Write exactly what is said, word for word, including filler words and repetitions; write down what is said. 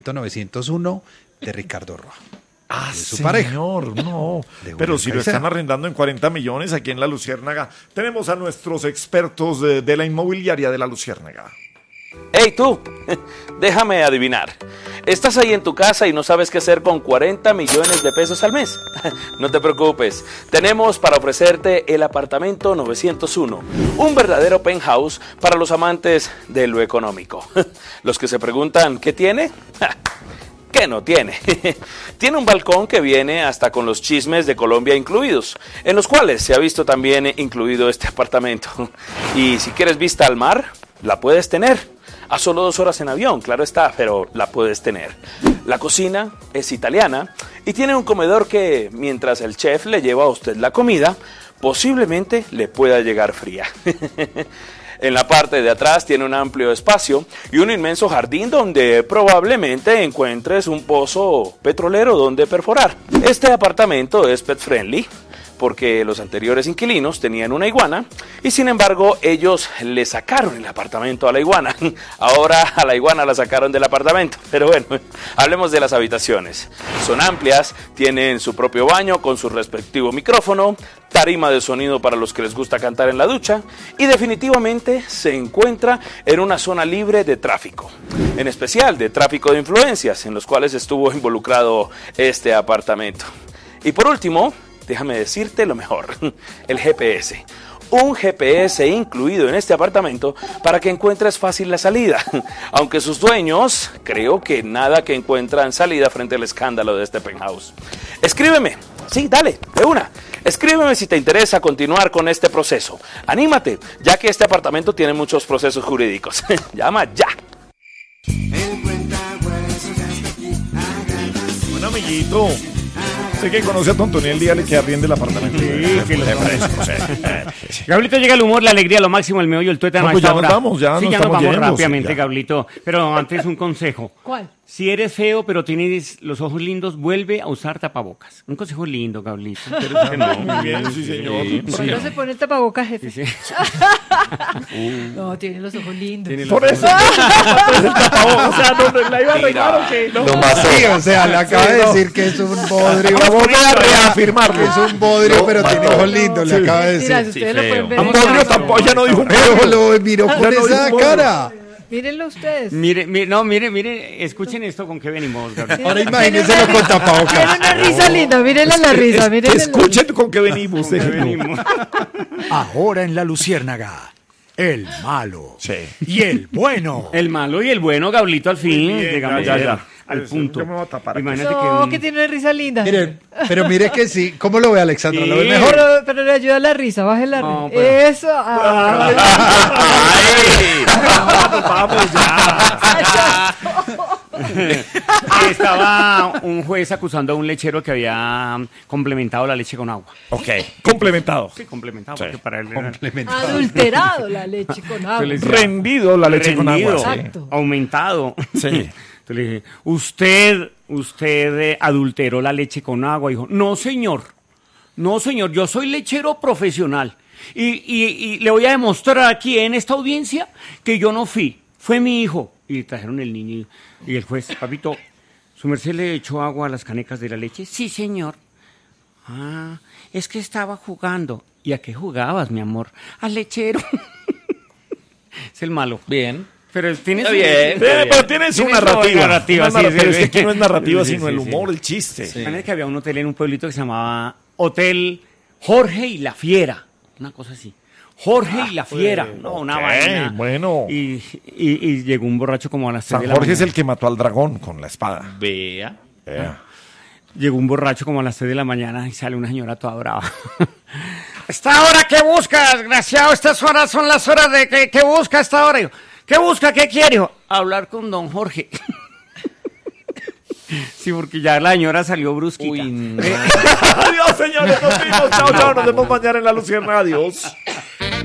novecientos uno de Ricardo Roa. Ah, de su señor, pareja. no. De Pero una si lo Caicedo. están arrendando en cuarenta millones aquí en La Luciérnaga, tenemos a nuestros expertos de, de la inmobiliaria de La Luciérnaga. ¡Hey tú! Déjame adivinar. ¿Estás ahí en tu casa y no sabes qué hacer con cuarenta millones de pesos al mes? No te preocupes. Tenemos para ofrecerte el apartamento novecientos uno. Un verdadero penthouse para los amantes de lo económico. Los que se preguntan, ¿qué tiene? ¿Qué no tiene? Tiene un balcón que viene hasta con los chismes de Colombia incluidos, en los cuales se ha visto también incluido este apartamento. Y si quieres vista al mar, la puedes tener. A solo dos horas en avión, claro está, pero la puedes tener. La cocina es italiana y tiene un comedor que, mientras el chef le lleva a usted la comida, posiblemente le pueda llegar fría. En la parte de atrás tiene un amplio espacio y un inmenso jardín donde probablemente encuentres un pozo petrolero donde perforar. Este apartamento es pet friendly porque los anteriores inquilinos tenían una iguana y sin embargo ellos le sacaron el apartamento a la iguana. Ahora a la iguana la sacaron del apartamento. Pero bueno, hablemos de las habitaciones. Son amplias, tienen su propio baño con su respectivo micrófono, tarima de sonido para los que les gusta cantar en la ducha y definitivamente se encuentra en una zona libre de tráfico, en especial de tráfico de influencias en los cuales estuvo involucrado este apartamento. Y por último, déjame decirte lo mejor, el G P S. Un G P S incluido en este apartamento para que encuentres fácil la salida, aunque sus dueños creo que nada que encuentran salida frente al escándalo de este penthouse. Escríbeme, sí, dale, de una. Escríbeme si te interesa continuar con este proceso. Anímate, ya que este apartamento tiene muchos procesos jurídicos. Llama ya. Buen amiguito. Sé que conoce a Tontoniel, dígale que arriende el apartamento. Sí, que lo Sí. Gablito, llega el humor, la alegría, lo máximo, el meollo, el tuétano. No, pues ya nos vamos, ya sí, nos ya estamos nos vamos yendo, rápidamente, sí, ya. Gablito. Pero antes un consejo. ¿Cuál? Si eres feo, pero tienes los ojos lindos, vuelve a usar tapabocas. Un consejo lindo, Gablito. Pero es que no. Muy bien, sí, señor. Sí, ¿Por sí. qué no se pone el tapabocas, jefe? Sí, sí. No, tiene los ojos lindos. Tiene los Por eso. Entonces el tapabocas, o sea, ¿no la iba a arreglar o qué? No. Lo más sí, o sea, le acaba de decir que es un bodrio. Vamos a reafirmarlo. Que es un bodrio, pero tiene ojos lindos, le acaba de Mentiras, decir. ustedes lo pueden ver. Un en bodrio casa. tampoco, ella no dijo un Pero bodrio. lo miró con Ya no esa dijo cara. Mírenlo ustedes. Mire, mire, no, mire, mire, escuchen esto con qué venimos, Gablito. Ahora imagínenselo con Tiene tapabocas. una risa linda, mírenle la risa, mírenle la- Escuchen con qué venimos. Con qué déjenlo. venimos. Ahora en La Luciérnaga, el malo Sí. y el bueno. El malo y el bueno, Gablito, al fin. Muy bien, Llegamos ya, ya, ya. al punto. Yo me voy a tapar aquí. Imagínate No, que, un- que tiene una risa linda. Miren, pero mire que sí. ¿Cómo lo ve Alexandra? ¿Lo ve Sí. mejor? Pero, pero le ayuda la risa, baje la No, risa. pero- Eso. ah. Vamos ya. Estaba un juez acusando a un lechero que había complementado la leche con agua. Ok, complementado. Sí, complementado, Sí. porque para él era Adulterado la leche con agua. Yo le decía, Rendido la leche con rendido, agua. Sí. Exacto. aumentado. Sí. Entonces le dije, usted, usted eh, adulteró la leche con agua. Dijo, no señor, no señor, yo soy lechero profesional. Y, y, y le voy a demostrar aquí en esta audiencia que yo no fui, fue mi hijo. Y trajeron el niño y, y el juez, papito, ¿su merced le echó agua a las canecas de la leche? Sí, señor. Ah, es que estaba jugando. ¿Y a qué jugabas, mi amor? Al lechero. Es el malo. Bien. Pero tiene Está su... bien. Eh, pero tiene su Tiene su narrativa. narrativa, Una sí, narra- sí, pero es sí. que aquí no es narrativa, Sí, sino sí, el sí. humor, el chiste. Imagínate que había un hotel en un pueblito que se llamaba Hotel Jorge y la Fiera. Una cosa así. Jorge y la Fiera. No, una ok, vaina. bueno. Y, y, y llegó un borracho como a las seis San de la Jorge es mañana. el que mató al dragón con la espada. Vea. Eh. Llegó un borracho como a las seis de la mañana y sale una señora toda brava. ¿Esta hora qué busca, desgraciado? Estas horas son las horas de que, que busca a esta hora. Yo, ¿qué busca? ¿Qué quiere? Yo, hablar con don Jorge. Sí, porque ya la señora salió brusquita. Uy, no. Adiós, señores. Nos vemos. Chao, chao. Nos vemos mañana en La Luciérnaga. Adiós.